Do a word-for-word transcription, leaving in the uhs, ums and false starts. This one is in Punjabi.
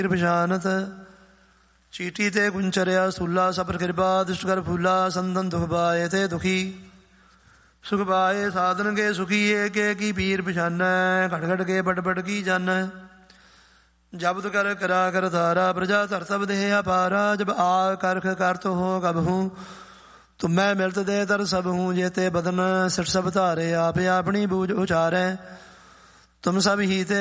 ਪਛਾਨਤ ਚੀਟੀ ਤੇ ਗੁੰਚਰਿਆ ਸੂਲਾ ਸਬਰ ਕਿਰਪਾ ਦੁਸ਼ਟ ਕਰ ਫੂਲਾ ਸੰਦਨ ਦੁਖ ਪਾਏ ਤੇ ਦੁਖੀ ਸੁਖ ਪਾਏ ਸਾਧਨ ਕੇ ਸੁਖੀਏ ਕੇ ਕੀ ਪੀਰ ਪਛਾਨੈ ਘਟ ਘਟ ਕੇ ਬਟ ਬਟ ਕੀ ਜਾਨੈ ਜਬਦ ਕਰ ਕਰਾ ਕਰ ਧਾਰਾ ਪ੍ਰਜਾ ਧਰ ਸਭ ਦੇਹ ਅਪਾਰਾ ਜਬ ਆ ਕਰਖ ਕਰਤ ਹੋ ਕਬ ਹੂੰ ਤੁਮ ਮੈਂ ਮਿਲਤ ਦੇ ਤਰ ਸਭ ਹੂੰ ਜੇਤੇ ਬਦਨ ਸਿਟ ਸਭ ਧਾਰੇ ਆਪੇ ਆਪਣੀ ਬੂਝ ਉਚਾਰੈ ਤੁਮ ਸਭ ਹੀ ਤੇ